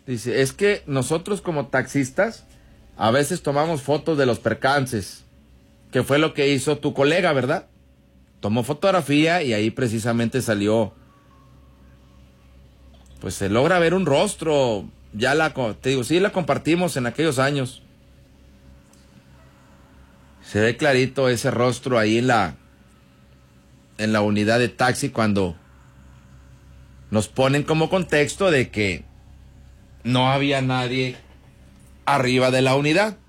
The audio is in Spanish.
Dice, es que nosotros como taxistas a veces tomamos fotos de los percances, que fue lo que hizo tu colega, ¿verdad? Tomó fotografía y ahí precisamente salió, pues se logra ver un rostro, te digo, sí la compartimos en aquellos años. Se ve clarito ese rostro ahí en la unidad de taxi cuando nos ponen como contexto de que no había nadie arriba de la unidad.